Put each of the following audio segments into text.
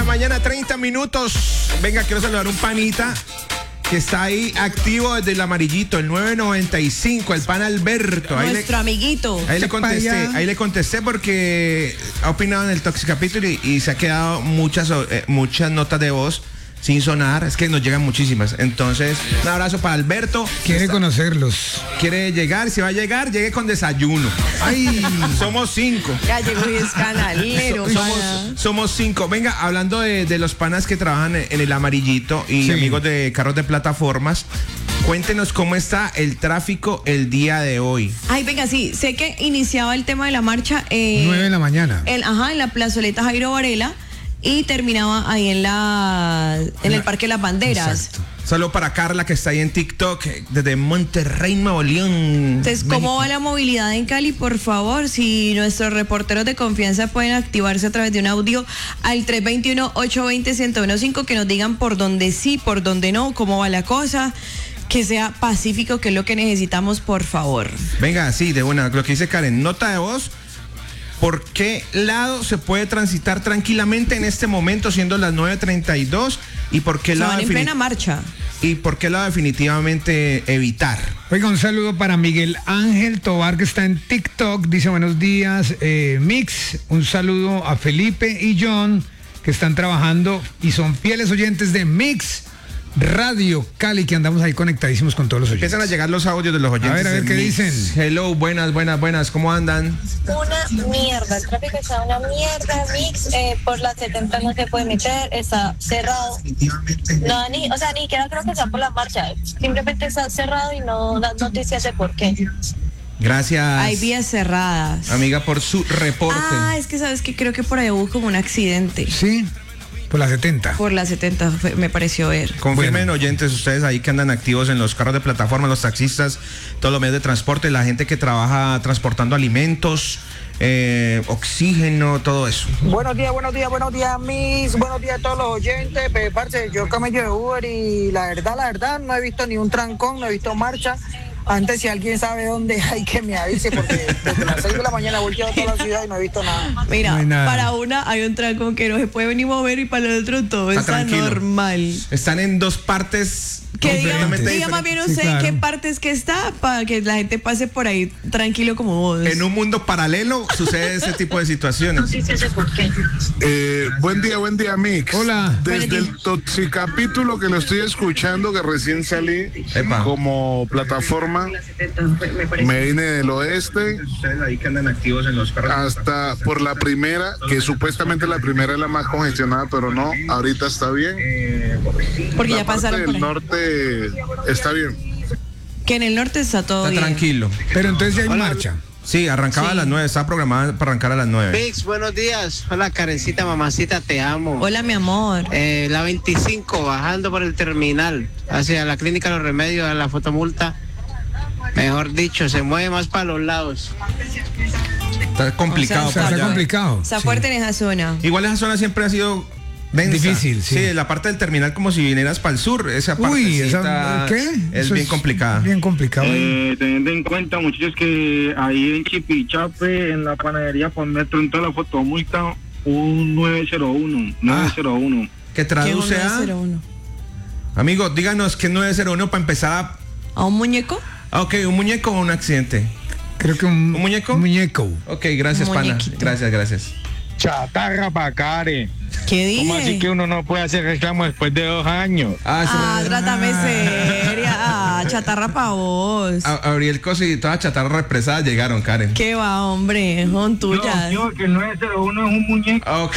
mañana, 30 minutos. Venga, quiero saludar a un panita que está ahí activo desde el amarillito, el 995, el pan Alberto. Nuestro amiguito. Ahí le contesté porque ha opinado en el Toxicapítulo y se ha quedado muchas notas de voz sin sonar. Es que nos llegan muchísimas. Entonces, un abrazo para Alberto. Quiere conocerlos. Quiere llegar, si va a llegar, llegue con desayuno. Ay, somos 5. Ya llegó y es canalero. Somos 5. Venga, hablando de los panas que trabajan en el amarillito y sí, amigos de carros de plataformas, cuéntenos cómo está el tráfico el día de hoy. Ay, venga, sí, sé que iniciaba el tema de la marcha 9 de la mañana. en la plazoleta Jairo Varela y terminaba ahí en el Parque de las Banderas. Exacto. Saludo para Carla, que está ahí en TikTok desde Monterrey, Nuevo León. Entonces, ¿cómo México. va la movilidad en Cali? Por favor, si nuestros reporteros de confianza pueden activarse a través de un audio al 321-820-1015, que nos digan por dónde sí, por dónde no, cómo va la cosa, que sea pacífico, que es lo que necesitamos, por favor. Venga, sí, de una, lo que dice Karen, nota de voz. ¿Por qué lado se puede transitar tranquilamente en este momento, siendo las 9:32? ¿Y por qué lado Van en plena marcha. ¿Y por qué lado definitivamente evitar? Oiga, un saludo para Miguel Ángel Tobar, que está en TikTok. Dice, buenos días, Mix. Un saludo a Felipe y John, que están trabajando y son fieles oyentes de Mix Radio Cali, que andamos ahí conectadísimos con todos los oyentes. Empiezan a llegar los audios de los oyentes. A ver qué Mix. dicen. Hello, buenas, ¿cómo andan? Una mierda, el tráfico está una mierda, Mix, por la 70 no se puede meter, está cerrado. No, ni siquiera creo que sea por la marcha, simplemente está cerrado y no da noticias de por qué. Gracias. Hay vías cerradas. Amiga, por su reporte. Ah, es que sabes que creo que por ahí hubo como un accidente. Sí, por la 70. Por la 70 me pareció ver. Confirmen, Bueno. oyentes, ustedes ahí que andan activos en los carros de plataforma, los taxistas, todos los medios de transporte, la gente que trabaja transportando alimentos, oxígeno, todo eso. Buenos días, Miss. Buenos días a todos los oyentes. Pues, parce, yo camello de Uber y la verdad, no he visto ni un trancón, no he visto marcha. Antes, si alguien sabe dónde hay, que me avise, porque desde las 6 de la mañana he volteado toda la ciudad y no he visto nada. Mira, No hay nada. para una hay un trancón que no se puede ni mover y para el otro todo Está está tranquilo. normal. Están en dos partes Que diga completamente más bien diferentes. usted Sí, claro. en qué partes que está para que la gente pase por ahí tranquilo como vos. En un mundo paralelo sucede ese tipo de situaciones. Noticias de por qué. Buen día, Mix. Hola. Desde Buen el Toxicapítulo que lo estoy escuchando, que recién salí Epa. como plataforma, me vine del oeste Ustedes ahí que andan activos en los carros. hasta por la primera, que supuestamente la primera es la más congestionada, pero no, ahorita está bien. Porque La ya parte pasaron por del ahí. norte está bien. Que en el norte está todo Está bien. tranquilo. Pero entonces ya hay marcha. Sí, arrancaba Sí. a las 9, estaba programada para arrancar a las 9. Mix, buenos días. Hola, Karencita, mamacita, te amo. Hola, mi amor. La 25, bajando por el terminal, hacia la clínica Los Remedios, a la fotomulta. Mejor dicho, se mueve más para los lados. Está complicado. O sea, por Está allá. complicado. Está Sí. fuerte en esa zona. Igual esa zona siempre ha sido densa. Difícil, sí. La parte del terminal como si vinieras para el sur. Esa parte Uy, esa, ¿qué? es Eso bien complicada. Bien complicado. Teniendo en cuenta, muchachos, que ahí en Chipichape, en la panadería por metro, en toda la fotomulta, un 901. Que traduce ¿Qué es un a... 901? Amigo, díganos qué es 901 para empezar ¿A un muñeco? Ok, ¿un muñeco o un accidente? Creo que ¿Un muñeco? Un muñeco. Ok, gracias, Un pana. muñequito. Gracias. Chatarra para Karen. ¿Qué ¿Cómo así dije? que uno no puede hacer reclamo después de 2 años? Trátame seria. Chatarra pa' vos. Abriel Cosi y todas chatarras represadas llegaron, Karen. ¿Qué va, hombre? Son tuyas. No, que el 901 es un muñeco. Ok.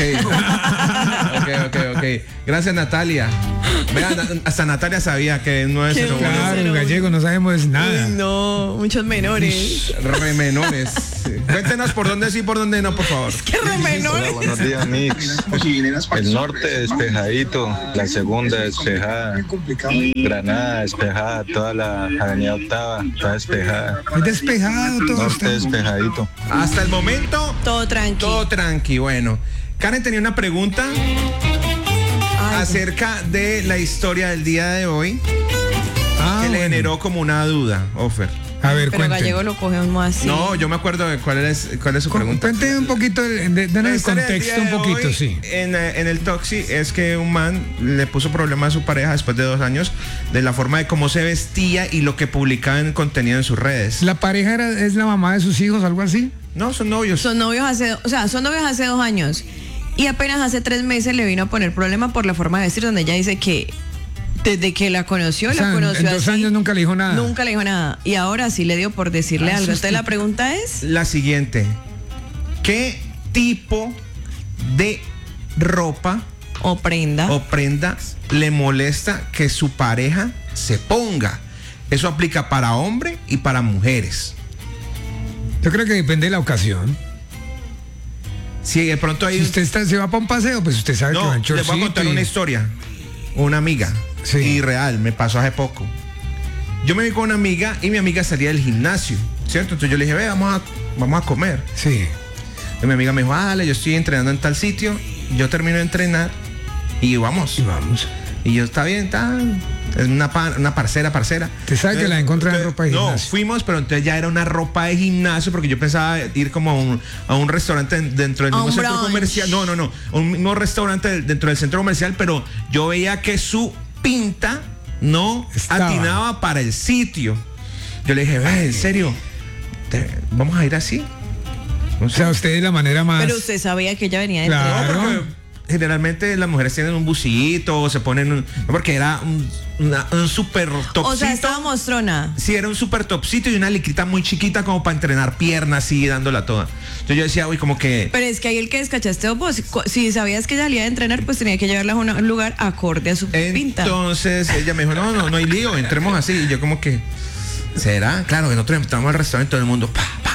ok. Gracias, Natalia. Vean, hasta Natalia sabía que es 901. Claro, gallego, no sabemos nada. Uy, no, muchos menores. Re menores. Cuéntenos por dónde sí, por dónde no, por favor. ¿Qué re menores? Buenos días, Mix. El norte despejadito, la segunda despejada, Granada despejada, toda la avenida Octava, toda despejada. Es despejado todo. Norte despejadito. Hasta el momento, Todo tranqui. todo tranqui. Bueno, Karen tenía una pregunta Ay, acerca de la historia del día de hoy que le Bueno. generó como una duda, Ofer. A ver, Pero cuenten. Gallego lo coge uno así. No, yo me acuerdo de cuál es su pregunta. Cuente un poquito, denos La el historia del contexto día un de poquito, hoy sí. En el Toxi es que un man le puso problema a su pareja después de 2 años de la forma de cómo se vestía y lo que publicaba en contenido en sus redes. ¿La pareja es la mamá de sus hijos, algo así? No, son novios. Son novios hace 2 años. Y apenas hace 3 meses le vino a poner problema por la forma de vestir, donde ella dice que desde que la conoció, O sea, la conoció en 2 así. años nunca le dijo nada. Nunca le dijo nada. Y ahora sí le dio por decirle algo. Entonces la pregunta es... La siguiente. ¿Qué tipo de ropa o prenda le molesta que su pareja se ponga? Eso aplica para hombre y para mujeres. Yo creo que depende de la ocasión. Si de pronto hay... Si usted se va para un paseo, pues usted sabe que va No, en les voy a shortcito contar y- una historia. Una amiga. Sí. Y real, me pasó hace poco. Yo me vi con una amiga y mi amiga salía del gimnasio, ¿cierto? Entonces yo le dije, ve, vamos a comer. Sí. Y mi amiga me dijo, dale, yo estoy entrenando en tal sitio. Yo termino de entrenar y vamos. Y vamos. Y yo, está bien, es una parcera. Te sabe que la encontré en ropa de No, gimnasio. fuimos, pero entonces ya era una ropa de gimnasio porque yo pensaba ir como a un restaurante dentro del A mismo un centro brunch. comercial. No, un mismo restaurante dentro del centro comercial, pero yo veía que su pinta no Estaba. atinaba para el sitio. Yo le dije, ve, en serio, ¿vamos a ir así? O sea, usted de la manera más... Pero usted sabía que ella venía de Claro. entrenar. Porque generalmente las mujeres tienen un busito o se ponen porque era un super topcito. O sea, estaba mostrona. Sí, era un super topcito y una licrita muy chiquita como para entrenar piernas y dándola toda. Entonces yo decía, uy, como que... Pero es que ahí el que descachaste vos, si sabías que ella salía de entrenar, pues tenía que llevarla a un lugar acorde a su pinta. Entonces ella me dijo, no hay lío, entremos así. Y yo como que, ¿será? Claro, que nosotros entramos al restaurante, todo el mundo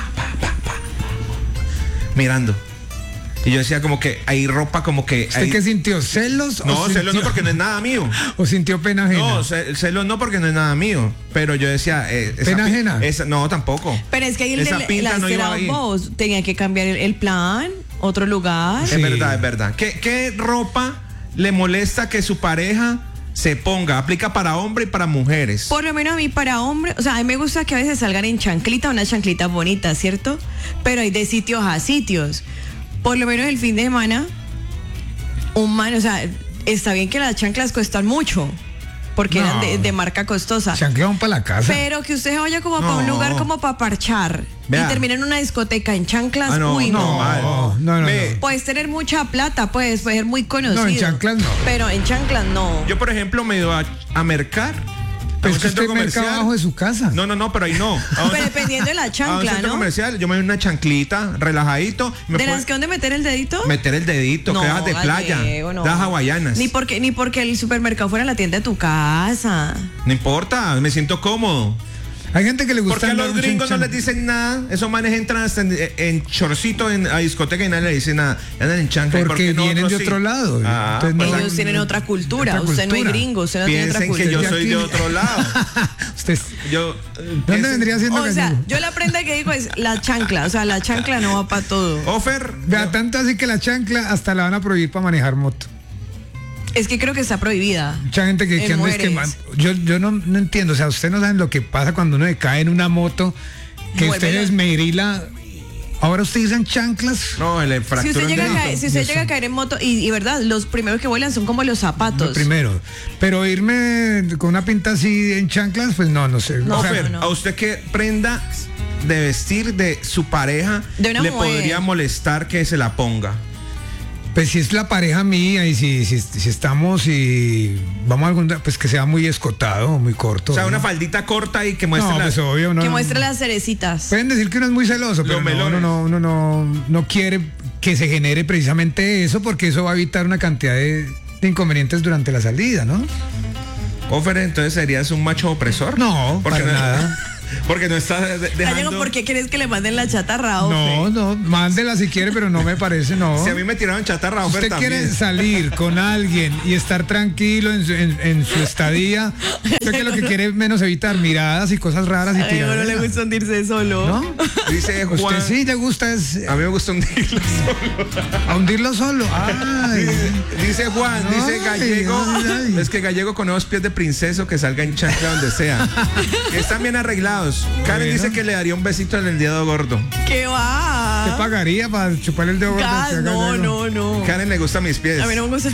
mirando. Y yo decía como que hay ropa como que... ¿Usted qué sintió? ¿Celos? No, o celos no sintió- porque no es nada mío. ¿O sintió pena ajena? No, celos no porque no es nada mío. Pero yo decía... ¿Pena ajena? No, tampoco. Pero es que ahí Esa pinta no iba ahí. vos tenía que cambiar el plan, otro lugar. Sí. Es verdad. ¿Qué ropa le molesta que su pareja se ponga? Aplica para hombre y para mujeres. Por lo menos a mí para hombre, o sea, a mí me gusta que a veces salgan en chanclita, unas chanclitas bonitas, ¿cierto? Pero hay de sitios a sitios. Por lo menos el fin de semana, o sea, está bien que las chanclas cuestan mucho, porque No. eran de marca costosa. Chancleón para la casa. Pero que usted se vaya como para un No. lugar como para parchar Vea. y termine en una discoteca en chanclas, mal. uy, No. Ve, Puedes tener mucha plata, puedes ser muy conocido. No, en chanclas no. Pero en chanclas no. Yo, por ejemplo, me he ido a mercar. Pues un que centro usted merca comercial. abajo de su casa. No, pero ahí no. Pero dependiendo de la A un chancla, centro ¿no? comercial, yo me doy una chanclita, relajadito. ¿De las que donde meter el dedito? Meter el dedito, No, quedas de playa, Gallego, no. das hawaianas. Ni porque el supermercado fuera la tienda de tu casa. No importa, me siento cómodo. Hay gente que le gusta Porque a andar los mucho en gringos no chan- les dicen nada. Esos manes entran hasta en chorcito a discoteca y nadie le dice nada. Andan en chancla. ¿Y por Porque qué vienen nosotros de sí? otro lado. Ah, Entonces pues no- Ellos tienen otra cultura. otra Usted no es cultura. gringo, usted no tiene otra Piensen que cultura. yo soy de otro lado. Usted, ¿Dónde ¿dónde vendría siendo O sea, Gallego? yo la prenda que digo es la chancla. O sea, la chancla no va para todo. Ofer, Vea, tanto así que la chancla hasta la van a prohibir para manejar moto. Es que creo que está prohibida. Mucha gente que En anda es que mujeres. yo no entiendo, o sea, ustedes no saben lo que pasa cuando uno se cae en una moto, que Vuelve ustedes esmerila. Ahora ustedes usan chanclas. no, le Si fracturan usted llega a dedito. caer, si usted Dios llega a santo. caer en moto, y verdad, los primeros que vuelan son como los zapatos. Lo primero. Pero irme con una pinta así en chanclas, pues no sé. No, O sea, Ofer, no. ¿a usted qué prenda de vestir de su pareja De una le mujer. podría molestar que se la ponga? pues si es la pareja mía y si estamos y vamos a algún pues que sea muy escotado, muy corto. O sea, ¿no? una faldita corta y que muestre No, las... pues obvio, no. Que no. muestre las cerecitas. Pueden decir que uno es muy celoso, pero Los no, melones. uno no quiere que se genere precisamente eso, porque eso va a evitar una cantidad de inconvenientes durante la salida, ¿no? Ofer, entonces serías un macho opresor. No, porque para nada. Porque no estás Gallego, dejando... ¿por qué quieres que le manden la chatarra? Ofe? No, mándela si quiere, pero no me parece, no. Si a mí me tiraron chatarra, Ofer Usted también. quiere salir con alguien y estar tranquilo en su estadía, usted que lo que quiere es menos evitar miradas y cosas raras y A Gallego no le tiraderas, gusta hundirse solo. ¿no? Dice Juan... Usted sí le gusta es A mí me gusta hundirlo solo. a hundirlo solo. Ay. Dice Juan, dice Ay, Gallego, ay. es que Gallego con nuevos pies de princeso que salga en chancla donde sea. Que están bien arreglados. pelados. Karen Bueno. dice que le daría un besito en el dedo gordo. ¿Qué va? ¿Te pagaría para chupar el dedo gordo? No. Karen le gusta mis pies. A mí no me gusta